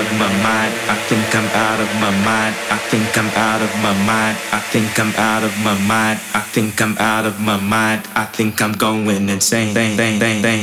my mind. I think I'm out of my mind. I think I'm out of my mind. I think I'm out of my mind. I think I'm out of my mind. I think I'm going insane.